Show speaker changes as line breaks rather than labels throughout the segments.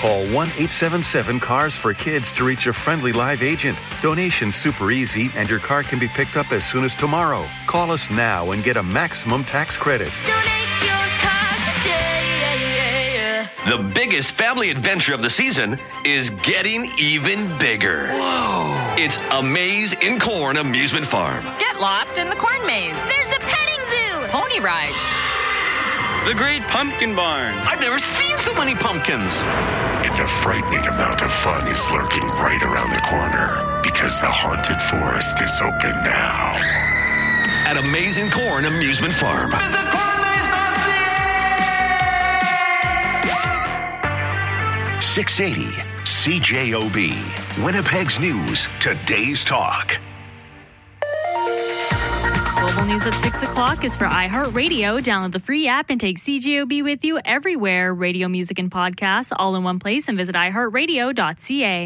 Call 1-877-CARS-FOR-KIDS to reach a friendly live agent. Donation's super easy, and your car can be picked up as soon as tomorrow. Call us now and get a maximum tax credit.
Donate your car today.
The biggest family adventure of the season is getting even bigger.
Whoa!
It's Amaze in Corn Amusement Farm.
Get lost in the corn maze.
There's a petting zoo.
Pony rides.
The Great Pumpkin Barn.
I've never seen so many pumpkins.
And a frightening amount of fun is lurking right around the corner because the haunted forest is open now.
At Amaze in Corn Amusement Farm.
Visit cornmaze.ca.
680 CJOB. Winnipeg's News. Today's Talk.
Global News at 6 o'clock is for iHeartRadio. Download the free app and take CJOB with you everywhere. Radio, music, and podcasts all in one place, and visit iHeartRadio.ca.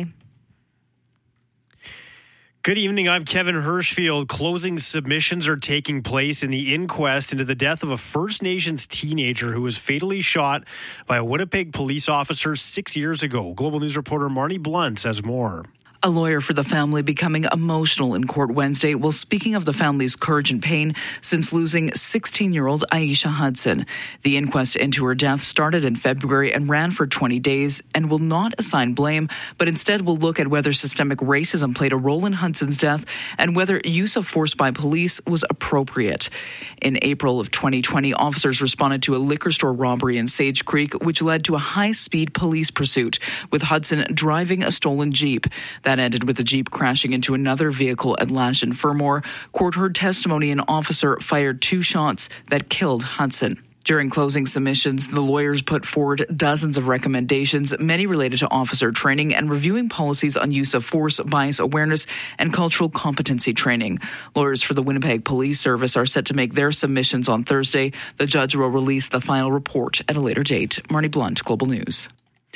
Good evening. I'm Kevin Hirschfield. Closing submissions are taking place in the inquest into the death of a First Nations teenager who was fatally shot by a Winnipeg police officer 6 years ago. Global News reporter Marnie Blunt says more.
A lawyer for the family becoming emotional in court Wednesday while speaking of the family's courage and pain since losing 16-year-old Aisha Hudson. The inquest into her death started in February and ran for 20 days and will not assign blame, but instead will look at whether systemic racism played a role in Hudson's death and whether use of force by police was appropriate. In April of 2020, officers responded to a liquor store robbery in Sage Creek, which led to a high-speed police pursuit, with Hudson driving a stolen Jeep. That ended with the Jeep crashing into another vehicle at Lash and Fermor. Court heard testimony an officer fired 2 shots that killed Hudson. During closing submissions, the lawyers put forward dozens of recommendations, many related to officer training and reviewing policies on use of force, bias awareness, and cultural competency training. Lawyers for the Winnipeg Police Service are set to make their submissions on Thursday. The judge will release the final report at a later date. Marnie Blunt, Global News.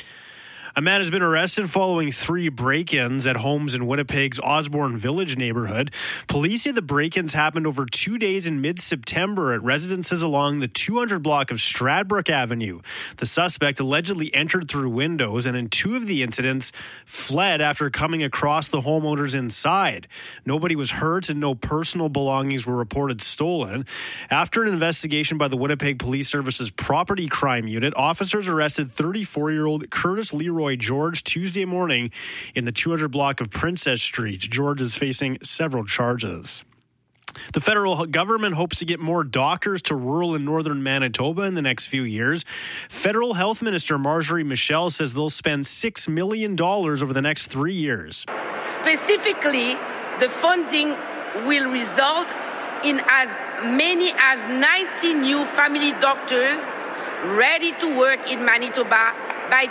A man has been arrested following 3 break-ins at homes in Winnipeg's Osborne Village neighborhood. Police say the break-ins happened over 2 days in mid-September at residences along the 200 block of Stradbrook Avenue. The suspect allegedly entered through windows and in 2 of the incidents fled after coming across the homeowners inside. Nobody was hurt and no personal belongings were reported stolen. After an investigation by the Winnipeg Police Service's Property Crime Unit, officers arrested 34-year-old Curtis Leroy George Tuesday morning in the 200 block of Princess Street. George is facing several charges. The federal government hopes to get more doctors to rural and northern Manitoba in the next few years. Federal Health Minister Marjorie Michel says they'll spend $6 million over the next 3 years.
Specifically, the funding will result in as many as 90 new family doctors ready to work in Manitoba by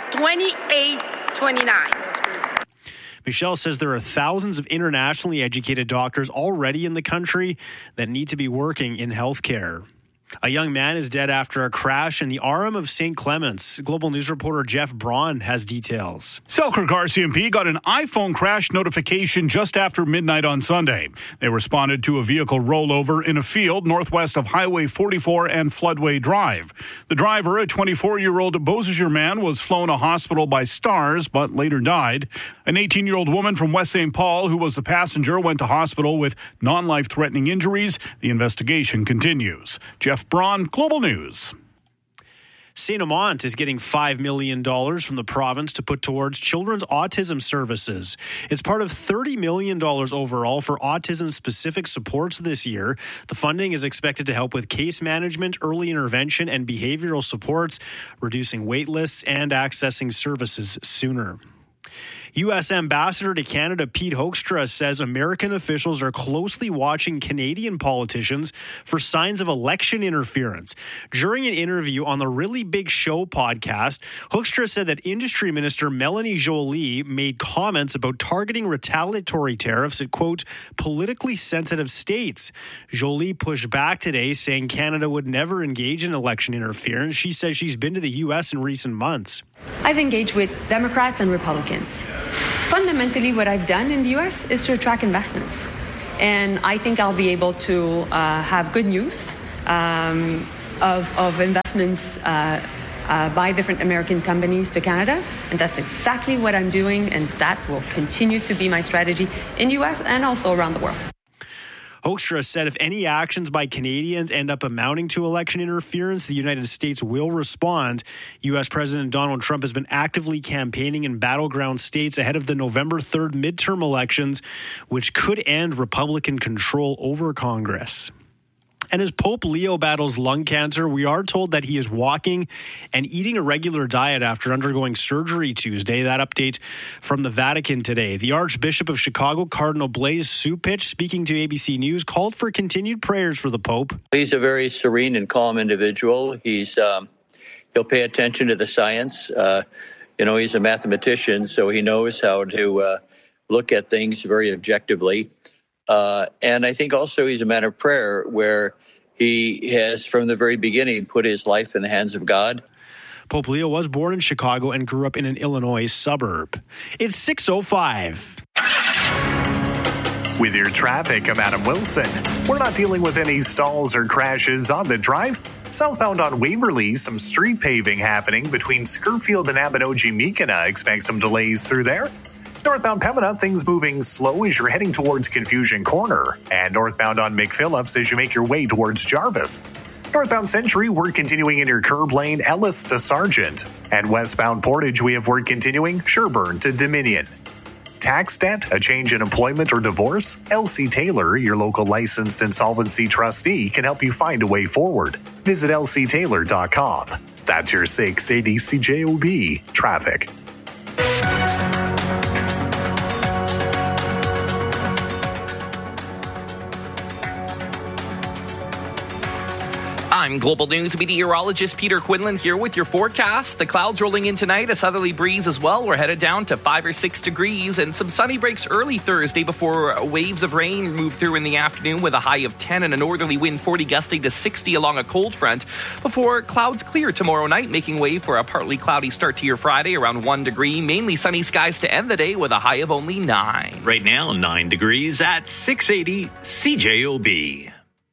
28-29.
Michelle says there are thousands of internationally educated doctors already in the country that need to be working in healthcare. A young man is dead after a crash in the Arm of St. Clements. Global News reporter Jeff Braun has details.
Selkirk RCMP got an iPhone crash notification just after midnight on Sunday. They responded to a vehicle rollover in a field northwest of Highway 44 and Floodway Drive. The driver, a 24-year-old Beausejour man, was flown to hospital by Stars but later died. An 18-year-old woman from West St. Paul, who was the passenger, went to hospital with non-life-threatening injuries. The investigation continues. Jeff Braun, Global News.
St. Amant is getting $5 million from the province to put towards children's autism services. It's part of $30 million overall for autism-specific supports this year. The funding is expected to help with case management, early intervention, and behavioral supports, reducing wait lists and accessing services sooner. U.S. Ambassador to Canada Pete Hoekstra says American officials are closely watching Canadian politicians for signs of election interference. During an interview on the Really Big Show podcast, Hoekstra said that Industry Minister Melanie Joly made comments about targeting retaliatory tariffs at, quote, politically sensitive states. Joly pushed back today, saying Canada would never engage in election interference. She says she's been to the U.S. in recent months.
I've engaged with Democrats and Republicans. Fundamentally, what I've done in the U.S. is to attract investments. And I think I'll be able to have good news of investments by different American companies to Canada. And that's exactly what I'm doing, and that will continue to be my strategy in the U.S. and also around the world.
Hoekstra said if any actions by Canadians end up amounting to election interference, the United States will respond. U.S. President Donald Trump has been actively campaigning in battleground states ahead of the November 3rd midterm elections, which could end Republican control over Congress. And as Pope Leo battles lung cancer, we are told that he is walking and eating a regular diet after undergoing surgery Tuesday. That update from the Vatican today. The Archbishop of Chicago, Cardinal Blaise Cupich, speaking to ABC News, called for continued prayers for the Pope.
He's a very serene and calm individual. He'll pay attention to the science. He's a mathematician, so he knows how to look at things very objectively. And I think also he's a man of prayer, where he has, from the very beginning, put his life in the hands of God.
Pope Leo was born in Chicago and grew up in an Illinois suburb. It's 6:05.
With your traffic, I'm Adam Wilson. We're not dealing with any stalls or crashes on the drive. Southbound on Waverly, some street paving happening between Skirfield and Abinogi-Meekina. Expect some delays through there. Northbound Pembina, things moving slow as you're heading towards Confusion Corner. And northbound on McPhillips as you make your way towards Jarvis. Northbound Century, work continuing in your curb lane, Ellis to Sargent. And westbound Portage, we have work continuing, Sherburne to Dominion. Tax debt, a change in employment or divorce? LC Taylor, your local licensed insolvency trustee, can help you find a way forward. Visit lctaylor.com. That's your 680 CJOB traffic.
I'm Global News meteorologist Peter Quinlan here with your forecast. The clouds rolling in tonight, a southerly breeze as well. We're headed down to 5 or 6 degrees and some sunny breaks early Thursday before waves of rain move through in the afternoon with a high of 10 and a northerly wind 40 gusting to 60 along a cold front before clouds clear tomorrow night, making way for a partly cloudy start to your Friday around 1 degree. Mainly sunny skies to end the day with a high of only 9.
Right now, 9 degrees at 680 CJOB.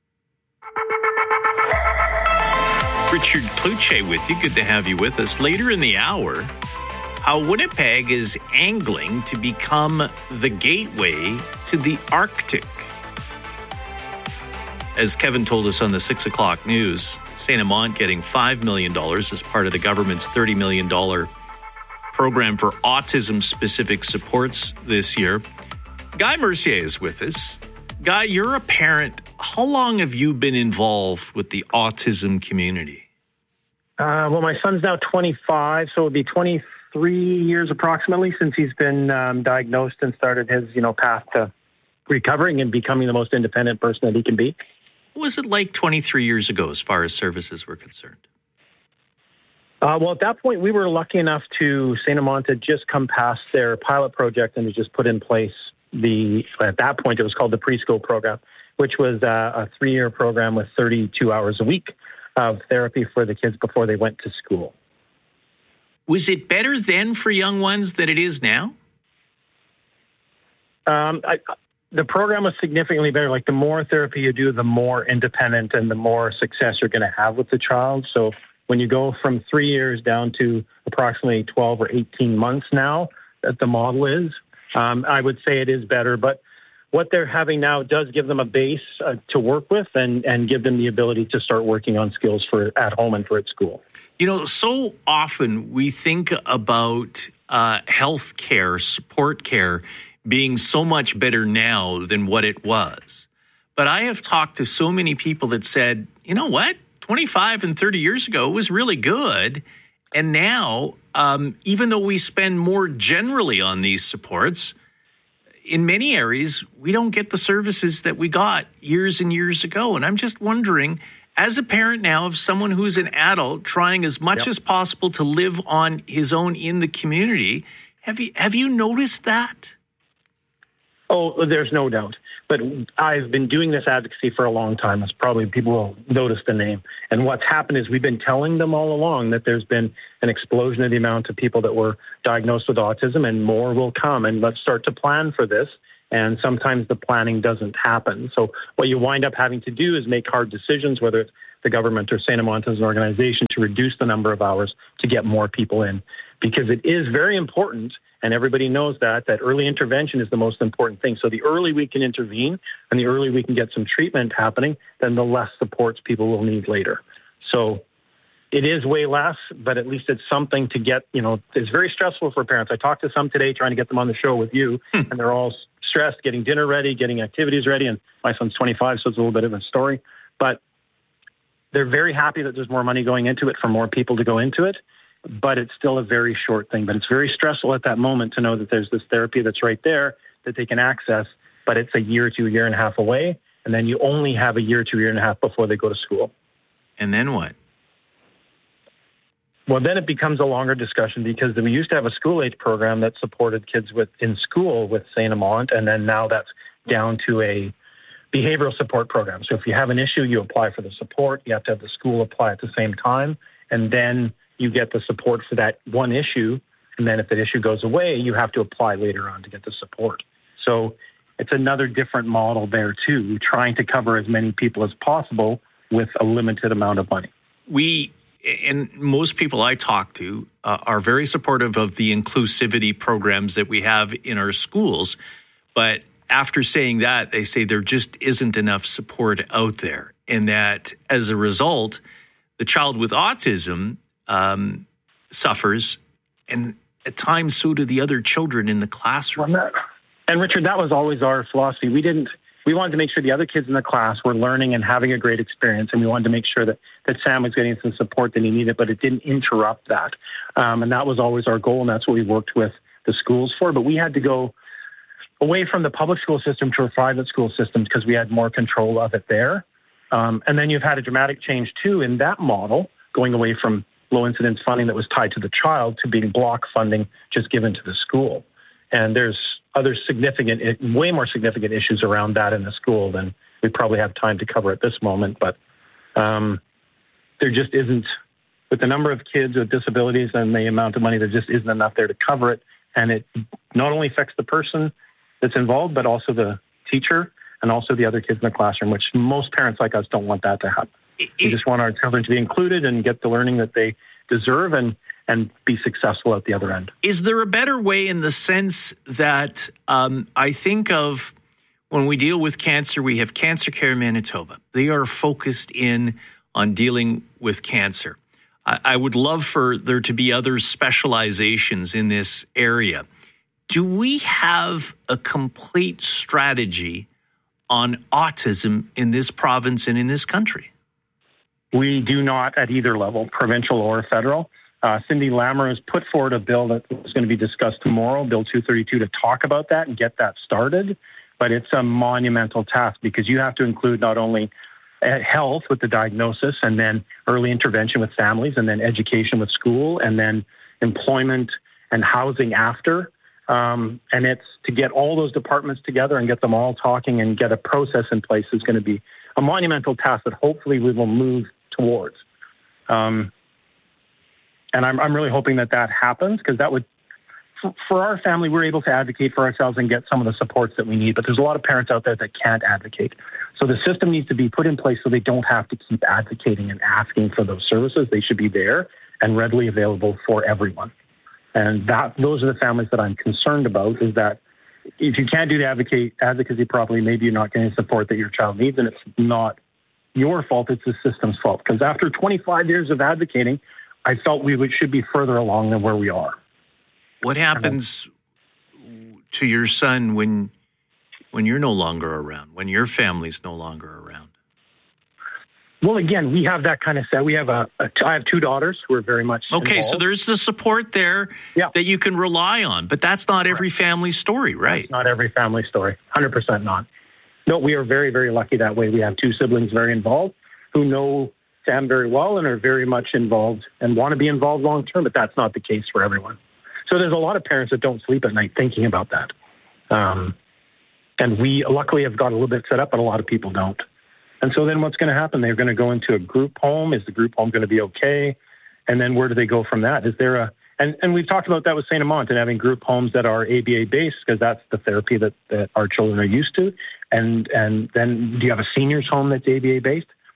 Richard Kluche with you. Good to have you with us. Later in the hour, how Winnipeg is angling to become the gateway to the Arctic. As Kevin told us on the 6 o'clock news, St. Amant getting $5 million as part of the government's $30 million program for autism-specific supports this year. Guy Mercier is with us. Guy, you're a parent. How long have you been involved with the autism community?
Well, my son's now 25, so it would be 23 years approximately since he's been diagnosed and started his, path to recovering and becoming the most independent person that he can be.
What was it like 23 years ago as far as services were concerned?
Well, at that point, we were lucky enough to St. Amant had just come past their pilot project and had just put in place at that point, it was called the preschool program, which was a 3-year program with 32 hours a week of therapy for the kids before they went to school.
Was it better then for young ones than it is now?
The program was significantly better. Like the more therapy you do, the more independent and the more success you're going to have with the child. So when you go from 3 years down to approximately 12 or 18 months now, that the model is, I would say it is better, but what they're having now does give them a base to work with and give them the ability to start working on skills for at home and for at school.
So often we think about health care, support care being so much better now than what it was. But I have talked to so many people that said, you know what, 25 and 30 years ago was really good. And now, even though we spend more generally on these supports, in many areas, we don't get the services that we got years and years ago. And I'm just wondering, as a parent now of someone who's an adult trying as much as possible to live on his own in the community, have you noticed that?
Oh, there's no doubt. But I've been doing this advocacy for a long time. As probably people will notice the name. And what's happened is we've been telling them all along that there's been an explosion of the amount of people that were diagnosed with autism, and more will come. And let's start to plan for this. And sometimes the planning doesn't happen. So what you wind up having to do is make hard decisions, whether it's the government or St. Amant as an organization to reduce the number of hours to get more people in, because it is very important, and everybody knows that early intervention is the most important thing. So the early we can intervene and the early we can get some treatment happening, then the less supports people will need later. So it is way less, but at least it's something to get, it's very stressful for parents. I talked to some today trying to get them on the show with you, and they're all stressed, getting dinner ready, getting activities ready. And my son's 25, so it's a little bit of a story. But they're very happy that there's more money going into it for more people to go into it. But it's still a very short thing. But it's very stressful at that moment to know that there's this therapy that's right there that they can access, but it's a year to a year and a half away. And then you only have a year to a year and a half before they go to school.
And then what?
Well, then it becomes a longer discussion, because we used to have a school-age program that supported kids in school with St. Amant, and then now that's down to a behavioral support program. So if you have an issue, you apply for the support. You have to have the school apply at the same time, and then you get the support for that one issue. And then if the issue goes away, you have to apply later on to get the support. So it's another different model there too, trying to cover as many people as possible with a limited amount of money.
And most people I talk to are very supportive of the inclusivity programs that we have in our schools. But after saying that, they say there just isn't enough support out there. And that as a result, the child with autism suffers, and at times so do the other children in the classroom.
And Richard, that was always our philosophy. We wanted to make sure the other kids in the class were learning and having a great experience, and we wanted to make sure that Sam was getting some support that he needed, but it didn't interrupt that. And that was always our goal, and that's what we worked with the schools for. But we had to go away from the public school system to a private school system because we had more control of it there. And then you've had a dramatic change, too, in that model, going away from low-incidence funding that was tied to the child to being block funding just given to the school. And there's other way more significant issues around that in the school than we probably have time to cover at this moment. But there just isn't, with the number of kids with disabilities and the amount of money, there just isn't enough there to cover it. And it not only affects the person that's involved, but also the teacher and also the other kids in the classroom, which most parents like us don't want that to happen. We just want our children to be included and get the learning that they deserve and be successful at the other end.
Is there a better way, in the sense that I think of when we deal with cancer, we have Cancer Care Manitoba. They are focused in on dealing with cancer. I would love for there to be other specializations in this area. Do we have a complete strategy on autism in this province and in this country?
We do not at either level, provincial or federal. Cindy Lammer has put forward a bill that is going to be discussed tomorrow, Bill 232, to talk about that and get that started. But it's a monumental task because you have to include not only health with the diagnosis and then early intervention with families and then education with school and then employment and housing after. And it's to get all those departments together and get them all talking and get a process in place is going to be a monumental task that hopefully we will move towards. And I'm really hoping that happens, because that would, for our family, we're able to advocate for ourselves and get some of the supports that we need. But there's a lot of parents out there that can't advocate. So the system needs to be put in place so they don't have to keep advocating and asking for those services. They should be there and readily available for everyone. And those are the families that I'm concerned about, is that if you can't do the advocacy properly, maybe you're not getting the support that your child needs, and it's not your fault, it's the system's fault. Because after 25 years of advocating, I felt we should be further along than where we are.
What happens to your son when you're no longer around, when your family's no longer around?
Well, again, we have that kind of set. We have I have two daughters who are very much
okay.
involved.
So there's the support there that you can rely on, but that's not every family story, right?
That's not every family story. 100% not. No, we are very, very lucky that way. We have two siblings very involved who know Sam very well and are very much involved and want to be involved long term, but that's not the case for everyone. So there's a lot of parents that don't sleep at night thinking about that. And we luckily have got a little bit set up, but a lot of people don't. And so then what's going to happen? They're going to go into a group home. Is the group home going to be okay? And then where do they go from that? Is there and we've talked about that with St. Amant and having group homes that are ABA-based, because that's the therapy that our children are used to. And then do you have a seniors home that's ABA-based?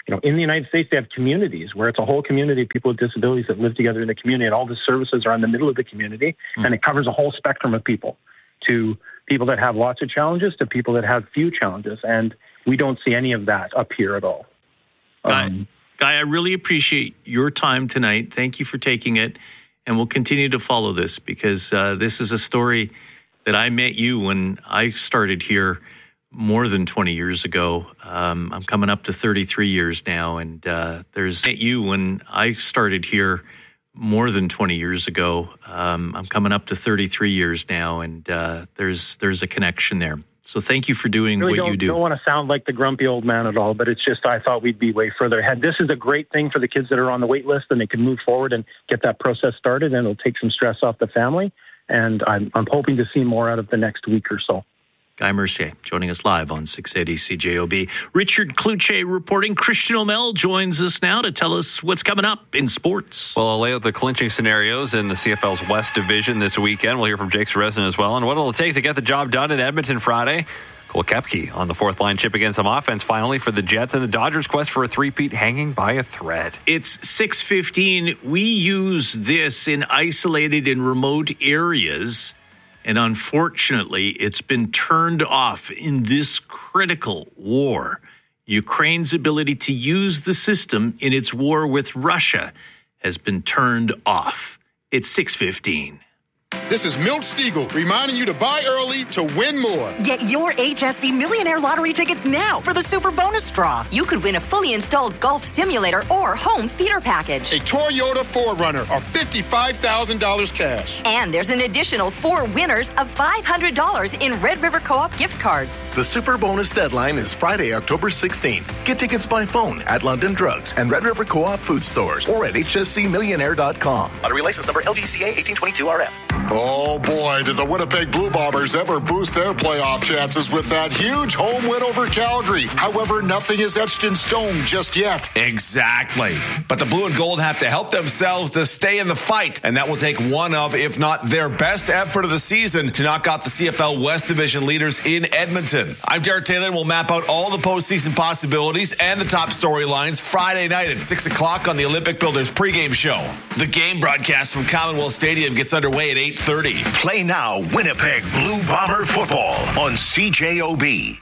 in the United States, they have communities where it's a whole community of people with disabilities that live together in the community, and all the services are in the middle of the community, and it covers a whole spectrum of people, to people that have lots of challenges to people that have few challenges, and we don't see any of that up here at all.
Guy, I really appreciate your time tonight. Thank you for taking it, and we'll continue to follow this because this is a story that I met you when I started here more than 20 years ago. I'm coming up to 33 years now, and there's you when I started here more than 20 years ago. I'm coming up to 33 years now, and there's a connection there. So thank you for doing what you do.
I don't want to sound like the grumpy old man at all, but it's just I thought we'd be way further ahead. This is a great thing for the kids that are on the wait list, and they can move forward and get that process started, and it'll take some stress off the family. And I'm hoping to see more out of the next week or so.
Guy Mercier joining us live on 680 CJOB. Richard Cloutier reporting. Christian O'Mell joins us now to tell us what's coming up in sports.
Well, I'll lay out the clinching scenarios in the CFL's West Division this weekend. We'll hear from Jake Seresin as well. And what it'll take to get the job done in Edmonton Friday. Cole Koepke on the fourth line chip against some offense finally for the Jets, and the Dodgers' quest for a three-peat hanging by a thread.
It's 6:15. We use this in isolated and remote areas. And unfortunately, it's been turned off in this critical war. Ukraine's ability to use the system in its war with Russia has been turned off. It's 6:15.
This is Milt Stiegel reminding you to buy early to win more.
Get your HSC Millionaire Lottery tickets now for the Super Bonus Draw.
You could win a fully installed golf simulator or home theater package.
A Toyota 4Runner or $55,000 cash.
And there's an additional 4 winners of $500 in Red River Co-op gift cards.
The Super Bonus deadline is Friday, October 16th. Get tickets by phone at London Drugs and Red River Co-op food stores or at hscmillionaire.com.
Lottery license number LGCA 1822RF.
Oh boy, did the Winnipeg Blue Bombers ever boost their playoff chances with that huge home win over Calgary. However, nothing is etched in stone just yet.
Exactly. But the Blue and Gold have to help themselves to stay in the fight, and that will take one of, if not their best effort of the season to knock out the CFL West Division leaders in Edmonton. I'm Derek Taylor, and we'll map out all the postseason possibilities and the top storylines Friday night at 6 o'clock on the Olympic Builders pregame show. The game broadcast from Commonwealth Stadium gets underway at 8:30.
Play now Winnipeg Blue Bomber football on CJOB.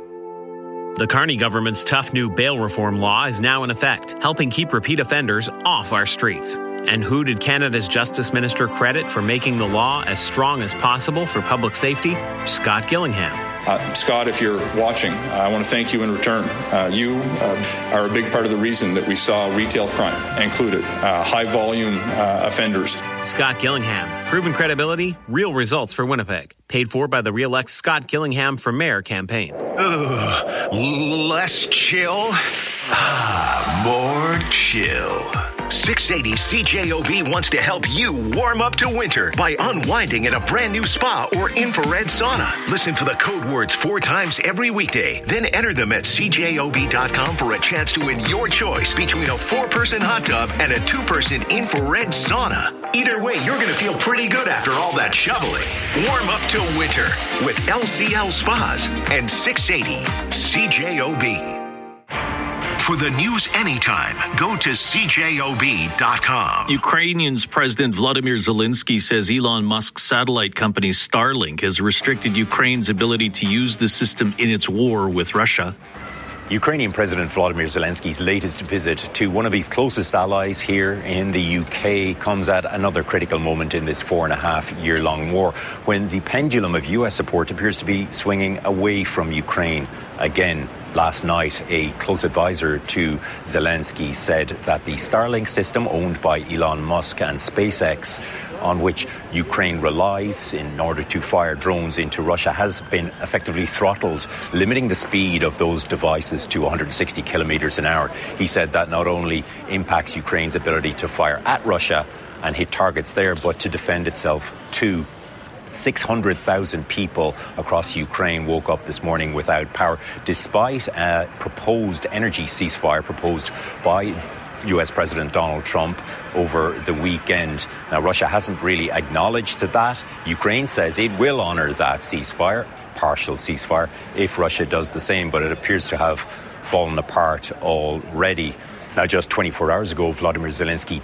The Carney government's tough new bail reform law is now in effect, helping keep repeat offenders off our streets. And who did Canada's Justice Minister credit for making the law as strong as possible for public safety? Scott Gillingham.
Scott, if you're watching, I want to thank you in return. You are a big part of the reason that we saw retail crime included, high-volume offenders.
Scott Gillingham. Proven credibility, real results for Winnipeg. Paid for by the Re-elect Scott Gillingham for Mayor campaign.
Less chill, more chill. 680 CJOB wants to help you warm up to winter by unwinding in a brand new spa or infrared sauna. Listen for the code words 4 times every weekday. Then enter them at CJOB.com for a chance to win your choice between a 4-person hot tub and a 2-person infrared sauna. Either way, you're going to feel pretty good after all that shoveling. Warm up to winter with LCL Spas and 680 CJOB. For the news anytime, go to CJOB.com.
Ukrainian's President Vladimir Zelensky says Elon Musk's satellite company Starlink has restricted Ukraine's ability to use the system in its war with Russia.
Ukrainian President Volodymyr Zelensky's latest visit to one of his closest allies here in the UK comes at another critical moment in this 4.5-year-long war, when the pendulum of US support appears to be swinging away from Ukraine again. Last night, a close advisor to Zelensky said that the Starlink system owned by Elon Musk and SpaceX, on which Ukraine relies in order to fire drones into Russia, has been effectively throttled, limiting the speed of those devices to 160 kilometers an hour. He said that not only impacts Ukraine's ability to fire at Russia and hit targets there, but to defend itself too. 600,000 people across Ukraine woke up this morning without power, despite a proposed energy ceasefire proposed by US President Donald Trump over the weekend. Now, Russia hasn't really acknowledged that. Ukraine says it will honor that ceasefire. partial ceasefire if Russia does the same, but it appears to have fallen apart already. Now, just 24 hours ago, Vladimir Zelensky